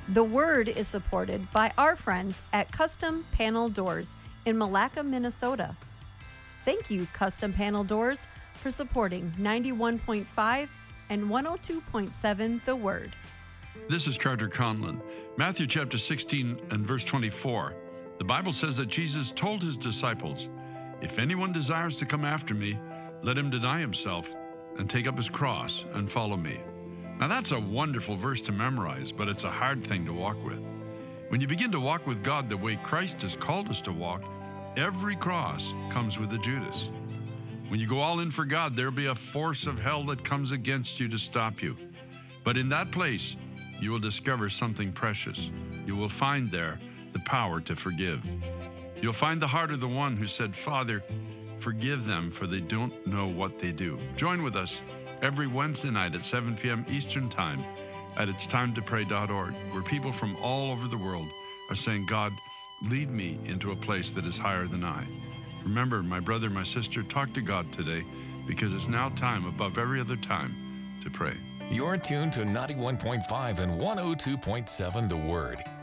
The Word is supported by our friends at Custom Panel Doors in Malacca, Minnesota. Thank you, Custom Panel Doors, for supporting 91.5 and 102.7 The Word. This is Carter Conlon. Matthew chapter 16 and verse 24. The Bible says that Jesus told his disciples, "If anyone desires to come after me, let him deny himself and take up his cross and follow me." Now that's a wonderful verse to memorize, but it's a hard thing to walk with. When you begin to walk with God the way Christ has called us to walk, every cross comes with a Judas. When you go all in for God, there'll be a force of hell that comes against you to stop you. But in that place, you will discover something precious. You will find there the power to forgive. You'll find the heart of the one who said, "Father, forgive them, for they don't know what they do." Join with us every Wednesday night at 7 p.m. Eastern Time at itstimetopray.org, where people from all over the world are saying, "God, lead me into a place that is higher than I." Remember, my brother, my sister, talk to God today, because it's now time above every other time to pray. You're tuned to 91.5 and 102.7 The Word.